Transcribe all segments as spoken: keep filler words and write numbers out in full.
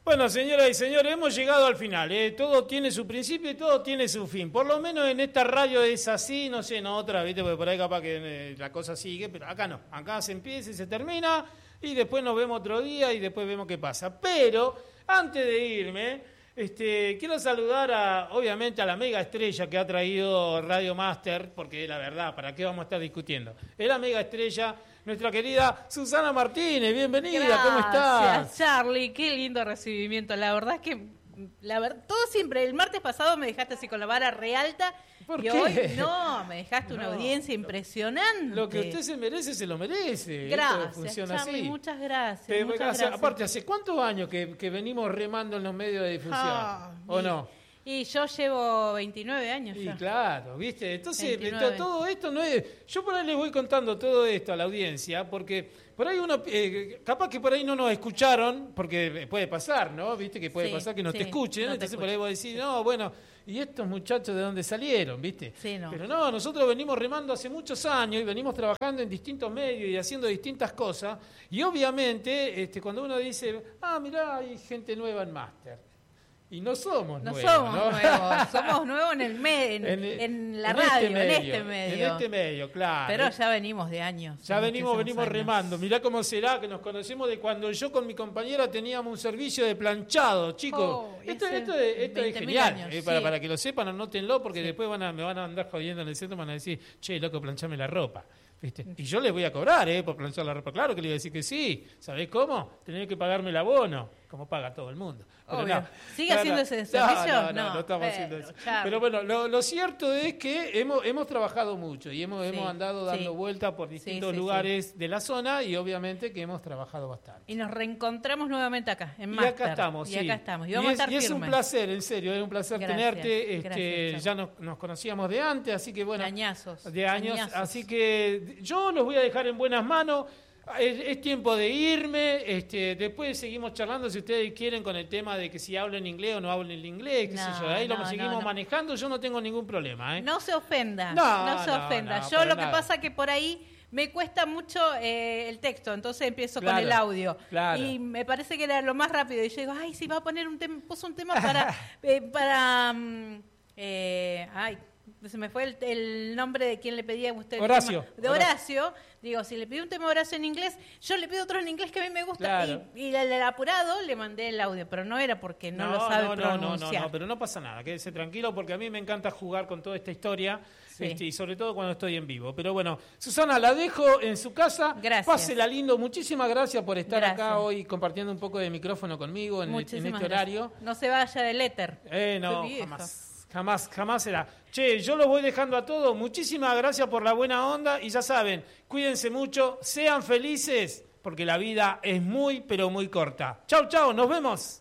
Bueno, señoras y señores, hemos llegado al final, ¿eh? Todo tiene su principio y todo tiene su fin. Por lo menos en esta radio es así, no sé, en otra, ¿viste? Porque por ahí capaz que eh, la cosa sigue, pero acá no. Acá se empieza y se termina y después nos vemos otro día y después vemos qué pasa. Pero, antes de irme, este, quiero saludar a, obviamente, a la mega estrella que ha traído Radio Master, porque la verdad, ¿para qué vamos a estar discutiendo? Es la mega estrella, nuestra querida Susana Martínez. Bienvenida, Gracias, ¿cómo estás? Gracias, Charlie, qué lindo recibimiento. La verdad es que, la verdad, todo siempre, el martes pasado me dejaste así con la vara re alta. ¿Por y qué? hoy no, me dejaste una No, audiencia lo, impresionante. Lo que usted se merece, se lo merece. Gracias, Esto funciona Charlie, así. muchas gracias, Te, muchas hace, gracias. Aparte, ¿hace cuántos años que, que venimos remando en los medios de difusión? Ah, ¿O y, no? Y yo llevo veintinueve años Y ya. claro, ¿viste? Entonces, veintinueve. todo esto no es... Yo por ahí les voy contando todo esto a la audiencia, porque por ahí uno... Eh, capaz que por ahí no nos escucharon, porque puede pasar, ¿no? ¿Viste? Que puede Sí, pasar que no sí, te escuchen, no te entonces por escuchan. ahí vos decís, no, bueno, ¿y estos muchachos de dónde salieron? ¿Viste? Sí, no. Pero no, nosotros venimos remando hace muchos años y venimos trabajando en distintos medios y haciendo distintas cosas, y obviamente, este, cuando uno dice, ah, mirá, hay gente nueva en Máster. Y no somos No nuevos, somos ¿no? nuevos, somos nuevos en el me- en, En- en la en radio, este en medio, este medio. En este medio, claro. Pero ya venimos de años. Ya venimos, muchísimos venimos años. remando. Mirá cómo será que nos conocemos de cuando yo con mi compañera teníamos un servicio de planchado, chicos. Oh, esto, hace esto, es- esto es veinte mil genial. años, eh, para, sí. para que lo sepan, anótenlo, porque Sí. después van a, me van a andar jodiendo en el centro, me van a decir, che, loco, planchame la ropa. ¿Viste? Y yo les voy a cobrar, ¿eh? Por planchar la ropa. Claro que le voy a decir que sí. ¿Sabés cómo? Tenés que pagarme el abono, como paga todo el mundo. Pero Obvio. no. ¿Sigue No, haciendo no. ese No, servicio? No, no, No. no estamos Pero, haciendo eso. Charlie. Pero bueno, lo, lo cierto es que hemos, hemos trabajado mucho y hemos, Sí, hemos andado dando sí. vueltas por distintos Sí, sí, lugares de la zona y obviamente que hemos trabajado bastante. Y nos reencontramos nuevamente acá, en Y Master. acá estamos, Y sí. acá estamos. Y Y vamos a es, estar y es un firmes. placer, en serio, es un placer Gracias, tenerte. Este, gracias, ya nos, nos conocíamos de antes, así que bueno. De añazos. De años, añazos. así que yo los voy a dejar en buenas manos. Es, es tiempo de irme. Este, después seguimos charlando si ustedes quieren con el tema de que si hablan inglés o no hablan inglés, qué No, sé yo. Ahí no, lo no, seguimos no. manejando. Yo no tengo ningún problema, ¿eh? No se ofenda. No, No, se no, ofenda. no, Yo para lo que nada. pasa que por ahí me cuesta mucho eh, el texto, entonces empiezo Claro, con el audio. claro. Y me parece que era lo más rápido. Y yo digo, ay, si va a poner un tema, puso un tema para. eh, para mm, eh, ay, se me fue el, el nombre de quien le pedía a usted. el Horacio. tema- de Horacio. Digo, si le pido un tema a Horacio en inglés, yo le pido otro en inglés que a mí me gusta. Claro. Y, y el, el apurado le mandé el audio, pero no era porque no, lo sabe no, no, pronunciar. no, no, pero no pasa nada, quédese tranquilo porque a mí me encanta jugar con toda esta historia, Sí. este, y sobre todo cuando estoy en vivo. Pero bueno, Susana, la dejo en su casa. Gracias. Pásela lindo, muchísimas gracias por estar Gracias. acá hoy compartiendo un poco de micrófono conmigo en, en Muchísimas este gracias. horario. No se vaya del éter. Eh, no, Soy vieja. jamás. Jamás, jamás será. Che, yo los voy dejando a todos. Muchísimas gracias por la buena onda y ya saben, cuídense mucho, sean felices, porque la vida es muy, pero muy corta. Chau, chau, nos vemos.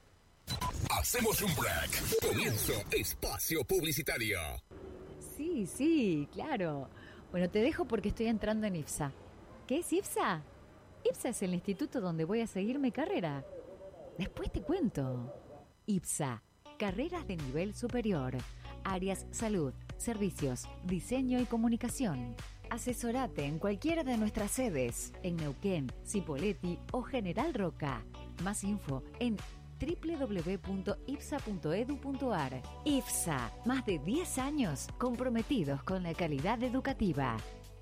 Hacemos un break. Comienzo espacio publicitario. Sí, sí, claro. Bueno, te dejo porque estoy entrando en IPSA. ¿Qué es IPSA? IPSA es el instituto donde voy a seguir mi carrera. Después te cuento. IPSA, carreras de nivel superior. Áreas salud, servicios, diseño y comunicación. Asesorate en cualquiera de nuestras sedes, en Neuquén, Cipolletti o General Roca. Más info en doble u doble u doble u punto ipsa punto edu punto ar. IPSA, más de diez años comprometidos con la calidad educativa.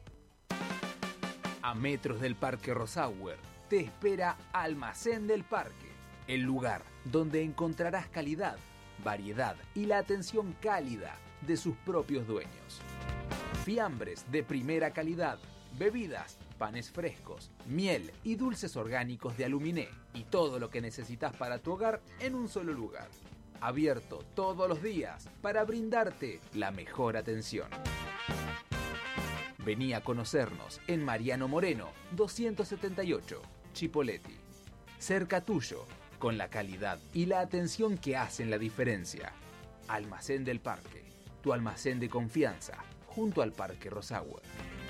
A metros del Parque Rosauer te espera Almacén del Parque, el lugar donde encontrarás calidad, variedad y la atención cálida de sus propios dueños. Fiambres de primera calidad, bebidas, panes frescos, miel y dulces orgánicos de Aluminé y todo lo que necesitas para tu hogar en un solo lugar. Abierto todos los días para brindarte la mejor atención. Vení a conocernos en Mariano Moreno, doscientos setenta y ocho, Chipolletti. Cerca tuyo, con la calidad y la atención que hacen la diferencia. Almacén del Parque, tu almacén de confianza, junto al Parque Rosauer.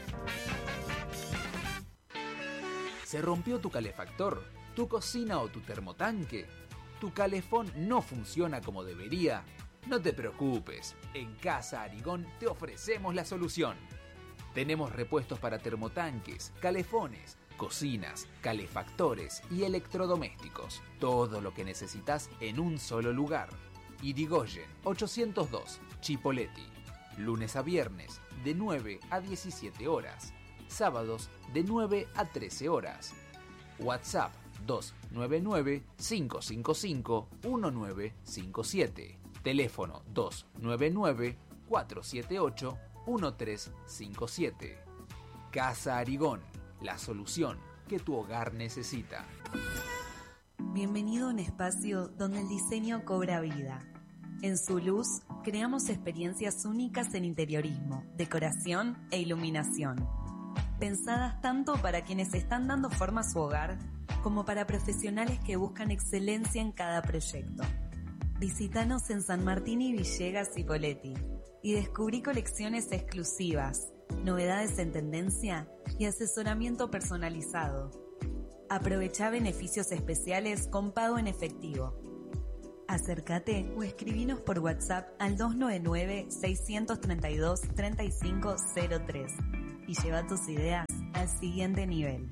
¿Se rompió tu calefactor, tu cocina o tu termotanque? ¿Tu calefón no funciona como debería? No te preocupes, en Casa Arigón te ofrecemos la solución. Tenemos repuestos para termotanques, calefones, cocinas, calefactores y electrodomésticos. Todo lo que necesitas en un solo lugar. Irigoyen ochocientos dos, Chipoleti. Lunes a viernes de nueve a diecisiete horas. Sábados de nueve a trece horas. WhatsApp dos nueve nueve, cinco cinco cinco, uno nueve cinco siete. Teléfono dos nueve nueve, cuatro siete ocho, uno tres cinco siete. Casa Arigón, la solución que tu hogar necesita. Bienvenido a un espacio donde el diseño cobra vida. En su luz, creamos experiencias únicas en interiorismo, decoración e iluminación. Pensadas tanto para quienes están dando forma a su hogar, como para profesionales que buscan excelencia en cada proyecto. Visítanos en San Martín y Villegas y Poletti y descubrí colecciones exclusivas, novedades en tendencia y asesoramiento personalizado. Aprovechá beneficios especiales con pago en efectivo. Acércate o escribinos por WhatsApp al dos nueve nueve, seis tres dos, tres cinco cero tres y lleva tus ideas al siguiente nivel.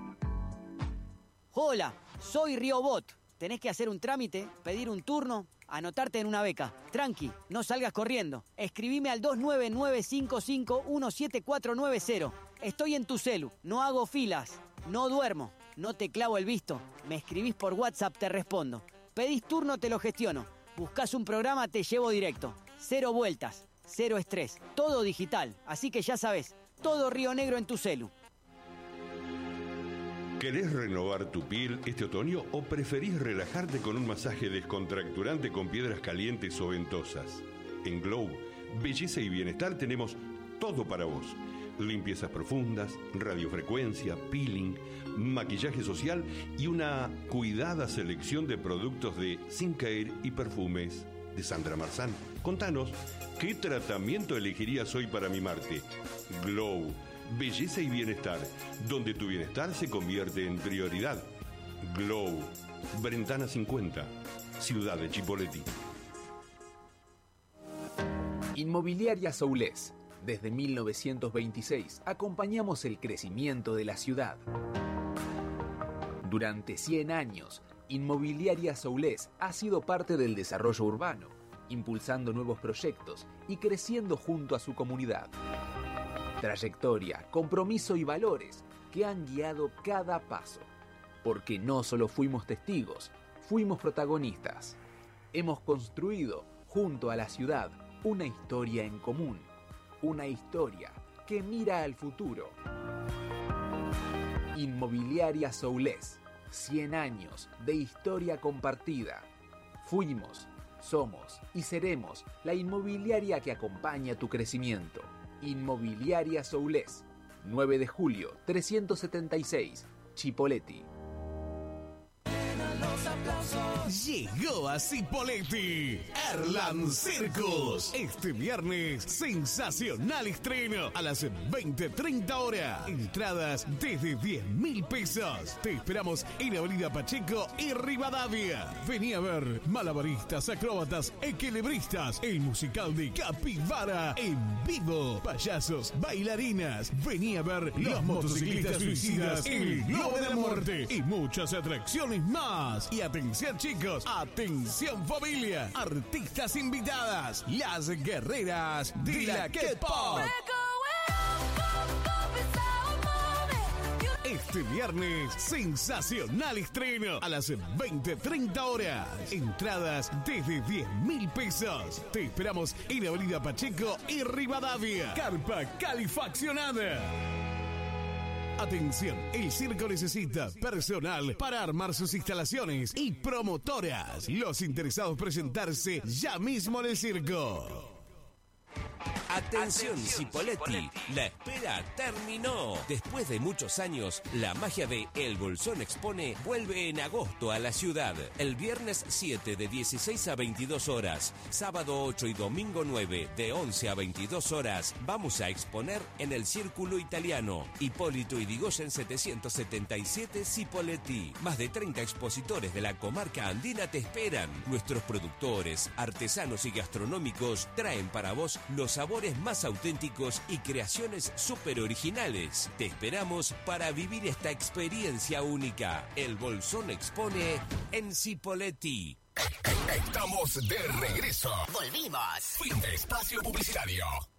Hola, soy Riobot. Tenés que hacer un trámite, pedir un turno, anotarte en una beca. Tranqui, no salgas corriendo. Escribime al dos nueve nueve, cinco cinco uno siete cuatro nueve cero. Estoy en tu celu, no hago filas, no duermo, no te clavo el visto. Me escribís por WhatsApp, te respondo. Pedís turno, te lo gestiono. Buscás un programa, te llevo directo. Cero vueltas, cero estrés, todo digital. Así que ya sabés, todo Río Negro en tu celu. ¿Querés renovar tu piel este otoño o preferís relajarte con un masaje descontracturante con piedras calientes o ventosas? En Glow, Belleza y Bienestar tenemos todo para vos. Limpiezas profundas, radiofrecuencia, peeling, maquillaje social y una cuidada selección de productos de skincare y perfumes de Sandra Marzán. Contanos, ¿qué tratamiento elegirías hoy para mimarte? Glow, Belleza y Bienestar, donde tu bienestar se convierte en prioridad. Glow, Brentana cincuenta, Ciudad de Chipoleti. Inmobiliaria Soulés. Desde mil novecientos veintiséis acompañamos el crecimiento de la ciudad. Durante cien años, Inmobiliaria Soulés ha sido parte del desarrollo urbano, impulsando nuevos proyectos y creciendo junto a su comunidad. Trayectoria, compromiso y valores que han guiado cada paso. Porque no solo fuimos testigos, fuimos protagonistas. Hemos construido, junto a la ciudad, una historia en común. Una historia que mira al futuro. Inmobiliaria Soulés. cien años de historia compartida. Fuimos, somos y seremos la inmobiliaria que acompaña tu crecimiento. Inmobiliaria Soulés. nueve de julio, trescientos setenta y seis, Chipoleti. Llegó a Cipolletti Erland Circus. Este viernes, sensacional estreno a las veinte treinta horas. Entradas desde diez mil pesos. Te esperamos en Avenida Pacheco y Rivadavia. Vení a ver malabaristas, acróbatas, equilibristas, el musical de Capibara en vivo, payasos, bailarinas. Vení a ver los motociclistas suicidas, el Globo de la Muerte y muchas atracciones más. Y atención, chicos, atención familia, artistas invitadas, las guerreras de la K-pop. Este viernes, sensacional estreno a las veinte treinta horas. Entradas desde diez mil pesos. Te esperamos en Avenida Pacheco y Rivadavia. Carpa calefaccionada. Atención, el circo necesita personal para armar sus instalaciones y promotoras. Los interesados presentarse ya mismo en el circo. Atención, Cipolletti, la espera terminó. Después de muchos años, la magia de El Bolsón Expone vuelve en agosto a la ciudad. El viernes siete de dieciséis a veintidós horas, sábado ocho y domingo nueve de once a veintidós horas, vamos a exponer en el Círculo Italiano. Hipólito Yrigoyen setecientos setenta y siete, Cipolletti. Más de treinta expositores de la comarca andina te esperan. Nuestros productores, artesanos y gastronómicos traen para vos los sabores sabores más auténticos y creaciones súper originales. Te esperamos para vivir esta experiencia única. El Bolsón expone en Cipolletti. Estamos de regreso. Volvimos. Fin de espacio publicitario.